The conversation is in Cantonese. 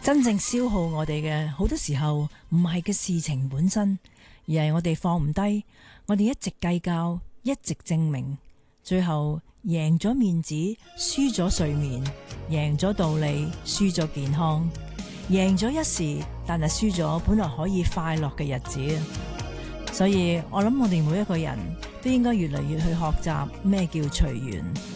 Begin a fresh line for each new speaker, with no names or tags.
真正消耗我哋嘅，好多時候唔係嘅事情本身，而係我哋放唔低，我哋一直計較，一直證明，最後贏咗面子，輸咗睡眠；贏咗道理，輸咗健康；贏咗一時，但係輸咗本來可以快樂嘅日子。所以我諗我哋每一個人都應該越嚟越去學習咩叫隨緣。